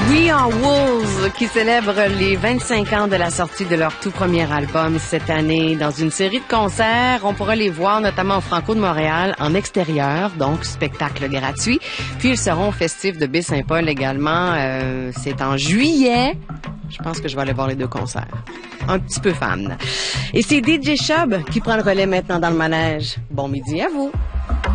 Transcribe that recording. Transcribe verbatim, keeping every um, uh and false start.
We Are Wolves qui célèbre les vingt-cinq ans de la sortie de leur tout premier album cette année. Dans une série de concerts, on pourra les voir notamment au Franco de Montréal en extérieur, donc spectacle gratuit. Puis ils seront au Festif de Baie-Saint-Paul également. Euh, c'est en juillet. Je pense que je vais aller voir les deux concerts. Un petit peu fan. Et c'est D J Chub qui prend le relais maintenant dans le manège. Bon midi à vous.